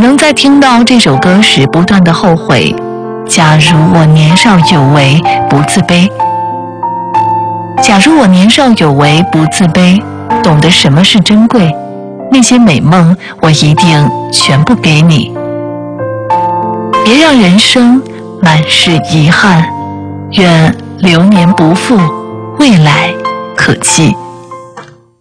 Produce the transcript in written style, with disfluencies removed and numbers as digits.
能在听到这首歌时不断的后悔，假如我年少有为，不自卑。假如我年少有为，不自卑，懂得什么是珍贵，那些美梦我一定全部给你。别让人生满是遗憾，愿流年不负，未来可期。